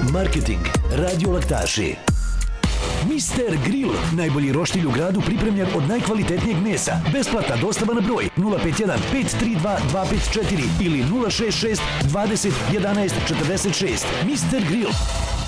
Marketing, radiolaktaši. Mister Grill, najbolji roštilj u gradu pripremljen od najkvalitetnijeg mesa. Besplatna dostava na broj 051 532 254 ili 066 20 11 46. Mister Grill.